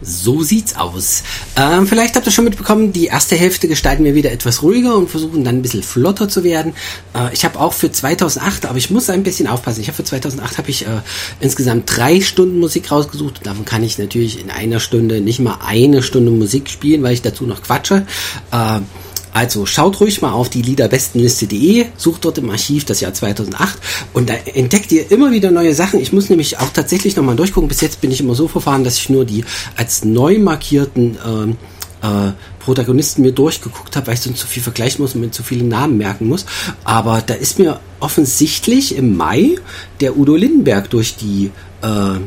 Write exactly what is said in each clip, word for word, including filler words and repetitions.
So sieht's aus. Ähm, vielleicht habt ihr schon mitbekommen, die erste Hälfte gestalten wir wieder etwas ruhiger und versuchen dann ein bisschen flotter zu werden. Äh, ich habe auch für zweitausendacht, aber ich muss ein bisschen aufpassen. Ich habe für zweitausendacht habe ich äh, insgesamt drei Stunden Musik rausgesucht. Davon kann ich natürlich in einer Stunde nicht mal eine Stunde Musik spielen, weil ich dazu noch quatsche. Äh, Also schaut ruhig mal auf die Liederbestenliste punkt de, sucht dort im Archiv das Jahr zweitausendacht und da entdeckt ihr immer wieder neue Sachen. Ich muss nämlich auch tatsächlich nochmal durchgucken. Bis jetzt bin ich immer so verfahren, dass ich nur die als neu markierten ähm, äh, Protagonisten mir durchgeguckt habe, weil ich sonst zu viel vergleichen muss und mir zu viele Namen merken muss. Aber da ist mir offensichtlich im Mai der Udo Lindenberg durch die äh,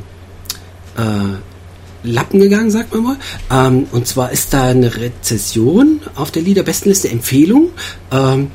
äh, Lappen gegangen, sagt man mal. Ähm, und zwar ist da eine Rezession auf der Liederbestenliste, Empfehlung. Ähm,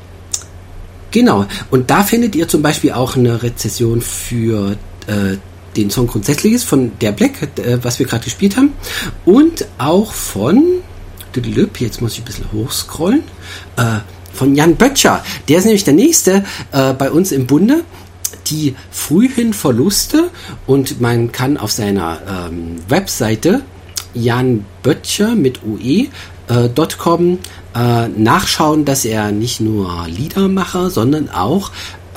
genau. Und da findet ihr zum Beispiel auch eine Rezession für äh, den Song Grundsätzliches von Der Black, äh, was wir gerade gespielt haben. Und auch von, jetzt muss ich ein bisschen hochscrollen, äh, von Jan Böttcher. Der ist nämlich der nächste äh, bei uns im Bunde. Die frühen Verluste, und man kann auf seiner ähm, Webseite Jan Böttcher mit ue äh, .com äh, nachschauen, dass er nicht nur Liedermacher, sondern auch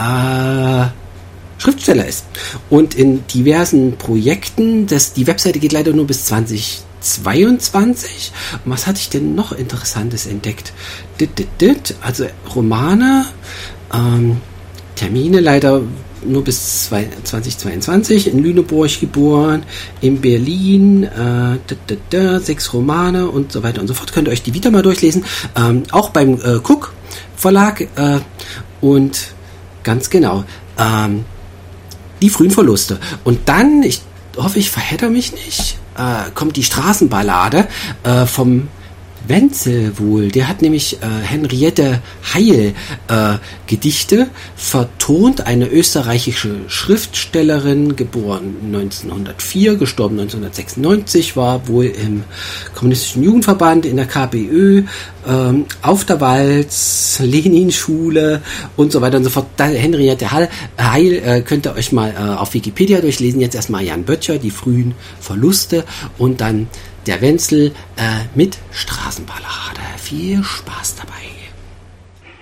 äh, Schriftsteller ist. Und in diversen Projekten, das, die Webseite geht leider nur bis zwanzig zweiundzwanzig. Und was hatte ich denn noch Interessantes entdeckt? Dit, dit, dit. Also Romane, ähm, Termine leider nur bis zwanzig zweiundzwanzig, in Lüneburg geboren, in Berlin, äh, da, da, da, sechs Romane und so weiter und so fort. Könnt ihr euch die wieder mal durchlesen. Ähm, auch beim äh, Cook Verlag äh, und ganz genau ähm, die frühen Verluste. Und dann, ich hoffe, ich verhedder mich nicht, äh, kommt die Straßenballade äh, vom Wenzel wohl. Der hat nämlich äh, Henriette Heil äh, Gedichte vertont, eine österreichische Schriftstellerin, geboren neunzehnhundertvier, gestorben neunzehnhundertsechsundneunzig, war wohl im kommunistischen Jugendverband, in der K P Ö, ähm, auf der Walz, Lenin-Schule und so weiter und so fort. Da, Henriette Heil, Heil äh, könnt ihr euch mal äh, auf Wikipedia durchlesen. Jetzt erstmal Jan Böttcher, die frühen Verluste, und dann der Wenzel äh, mit Straßenballade. Viel Spaß dabei.